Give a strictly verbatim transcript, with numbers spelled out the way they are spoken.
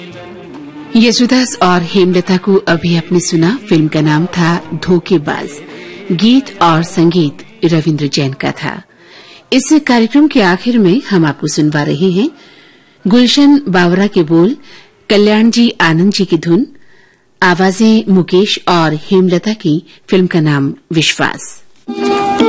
यशोदास और हेमलता को अभी आपने सुना। फिल्म का नाम था धोखेबाज। गीत और संगीत रविंद्र जैन का था। इस कार्यक्रम के आखिर में हम आपको सुनवा रहे हैं गुलशन बावरा के बोल, कल्याण जी आनंद जी की धुन, आवाजें मुकेश और हेमलता की। फिल्म का नाम विश्वास।